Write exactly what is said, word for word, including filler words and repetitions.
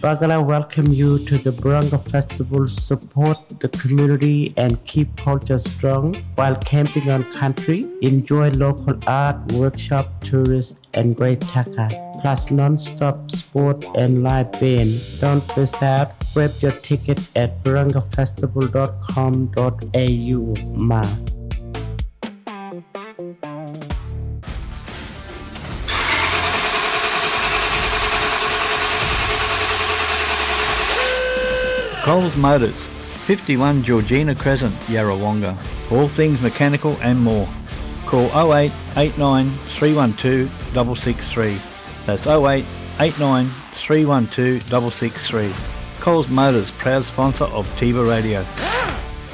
Bagala welcome you to the Barunga Festival. Support the community and keep culture strong while camping on country. Enjoy local art, workshop, tourists, and great chaka. Plus non-stop sport and live band. Don't miss out. Grab your ticket at barunga festival dot com dot a u. Ma. Coles Motors, fifty-one Georgina Crescent, Yarrawonga. All things mechanical and more. Call oh eight eight nine three one two six six three. That's oh eight eight nine three one two six six three. Coles Motors, proud sponsor of Tiva Radio.